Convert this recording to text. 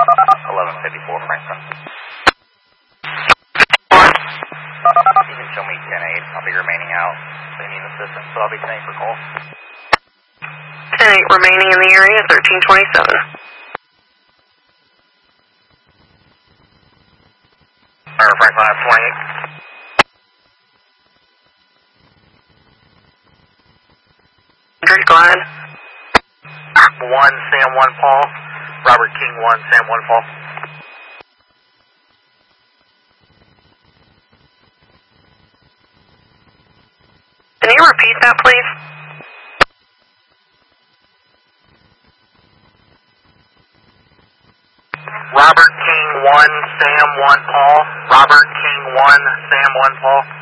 1154 Franklin. You can show me 10-8. I'll be remaining out. They need assistance, so I'll be 10-8 for call. 10-8 remaining in the area, 1327. Franklin, I have 28. Glide. 1 Sam 1 Paul. Robert King 1 Sam 1 Paul. Can you repeat that, please? Robert King 1 Sam 1 Paul. Robert King 1 Sam 1 Paul.